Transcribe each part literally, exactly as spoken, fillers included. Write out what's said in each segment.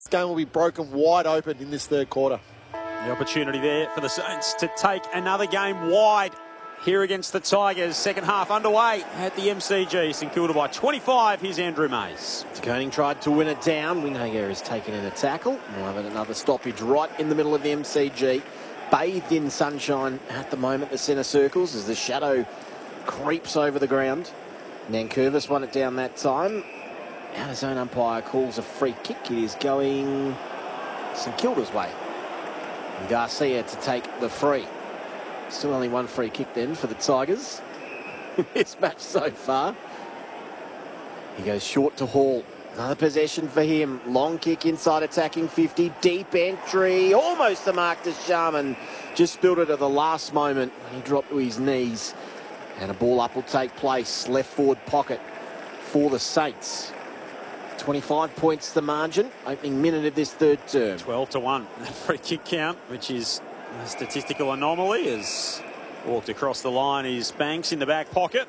This game will be broken wide open in this third quarter. The opportunity there for the Saints to take another game wide here against the Tigers. Second half underway at the M C G. St Kilda by twenty-five. Here's Andrew Mays. De Koning tried to win it down. Windhager has taken in a tackle. We'll have another stoppage right in the middle of the M C G. Bathed in sunshine at the moment, the centre circles, as the shadow creeps over the ground. Nankervis won it down that time. Out of zone umpire calls a free kick. It is going St Kilda's way. And Garcia to take the free. Still only one free kick then for the Tigers in this match so far. He goes short to Hall. Another possession for him. Long kick inside attacking fifty. Deep entry. Almost the mark to Sharman. Just spilled it at the last moment when he dropped to his knees. And a ball up will take place. Left forward pocket for the Saints. twenty-five points the margin. Opening minute of this third term. twelve to one. Free kick count, which is a statistical anomaly, has walked across the line is Banks in the back pocket.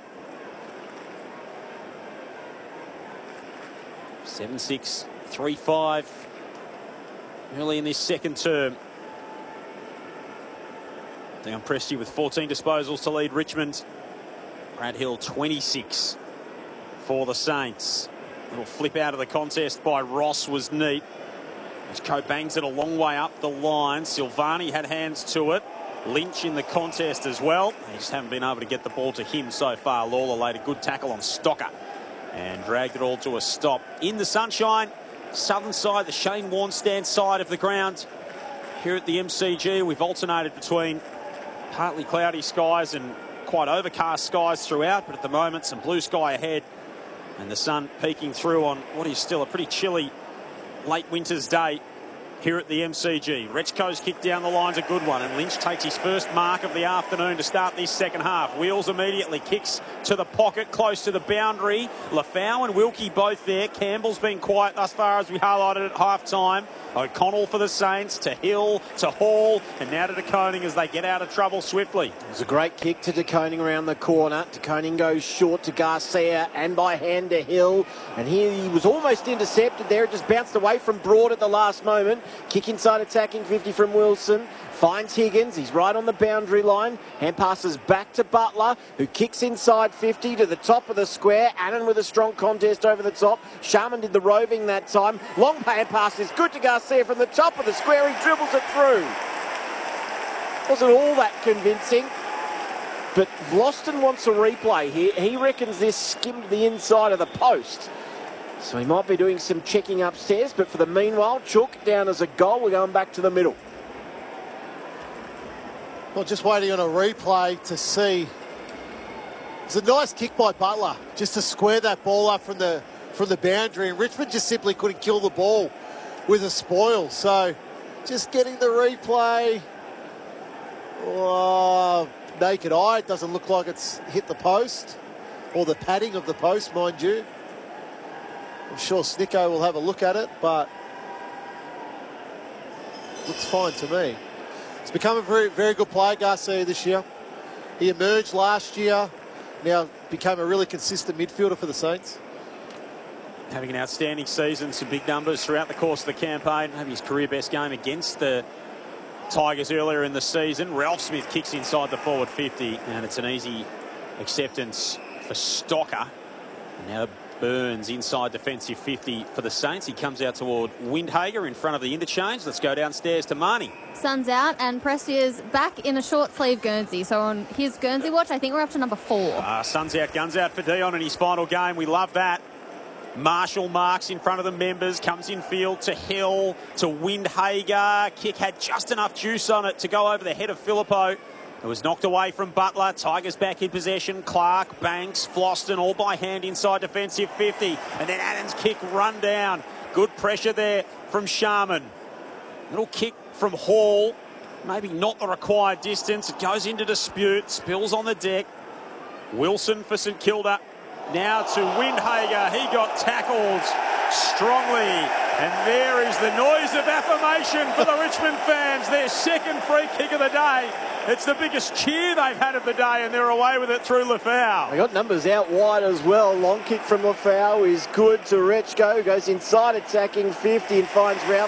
seven six, three five early in this second term. Down Presti with fourteen disposals to lead Richmond. Brad Hill twenty-six for the Saints. Little flip out of the contest by Ross was neat. As Coe bangs it a long way up the line. Silvani had hands to it. Lynch in the contest as well. They just haven't been able to get the ball to him so far. Lawler laid a good tackle on Stocker and dragged it all to a stop. In the sunshine, southern side, the Shane Warne stand side of the ground. Here at the M C G, we've alternated between partly cloudy skies and quite overcast skies throughout, but at the moment some blue sky ahead and the sun peeking through on what is still a pretty chilly late winter's day here at the M C G. Rechko's kick down the line's a good one, and Lynch takes his first mark of the afternoon to start this second half. Wheels immediately, kicks to the pocket, close to the boundary. Lafau and Wilkie both there. Campbell's been quiet thus far, as we highlighted at half-time. O'Connell for the Saints, to Hill, to Hall, and now to De Koning as they get out of trouble swiftly. It was a great kick to De Koning around the corner. De Koning goes short to Garcia and by hand to Hill. And here he was almost intercepted there. It just bounced away from Broad at the last moment. Kick inside attacking fifty from Wilson. Finds Higgins. He's right on the boundary line. Hand passes back to Butler, who kicks inside fifty to the top of the square. Annan with a strong contest over the top. Sharman did the roving that time. Long hand pass is good to Garcia from the top of the square. He dribbles it through. Wasn't all that convincing, but Vlosten wants a replay here. He reckons this skimmed the inside of the post. So he might be doing some checking upstairs, but for the meanwhile, Chook down as a goal. We're going back to the middle. Well, just waiting on a replay to see. It's a nice kick by Butler, just to square that ball up from the from the boundary, and Richmond just simply couldn't kill the ball with a spoil. So, just getting the replay. Oh, naked eye, it doesn't look like it's hit the post, or the padding of the post, mind you. I'm sure Snicko will have a look at it, but looks fine to me. He's become a very, very good player, Garcia, this year. He emerged last year, now became a really consistent midfielder for the Saints. Having an outstanding season, some big numbers throughout the course of the campaign. Maybe his career best game against the Tigers earlier in the season. Ralph Smith kicks inside the forward fifty, and it's an easy acceptance for Stocker. And now Burns inside defensive fifty for the Saints. He comes out toward Windhager in front of the interchange. Let's go downstairs to Marnie. Sun's out and Presti is back in a short sleeve Guernsey. So on his Guernsey watch, I think we're up to number four. Uh, sun's out, guns out for Dion in his final game. We love that. Marshall marks in front of the members, comes in field to Hill, to Windhager. Kick had just enough juice on it to go over the head of Filippo. It was knocked away from Butler. Tigers back in possession. Clark, Banks, Vlosten all by hand inside defensive fifty. And then Adams' kick run down. Good pressure there from Sharman. Little kick from Hall. Maybe not the required distance. It goes into dispute. Spills on the deck. Wilson for St Kilda. Now to Windhager. He got tackled strongly. And there is the noise of affirmation for the Richmond fans. Their second free kick of the day. It's the biggest cheer they've had of the day, and they're away with it through Lafau. They got numbers out wide as well. Long kick from Lafau is good to Rechko. Goes inside attacking fifty and finds Ralph